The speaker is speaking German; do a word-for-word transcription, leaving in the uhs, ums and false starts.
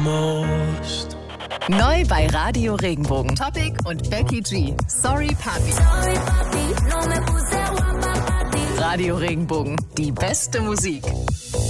most. Neu bei Radio Regenbogen. Topic und Becky G. Sorry Papi. Radio Regenbogen. Die beste Musik.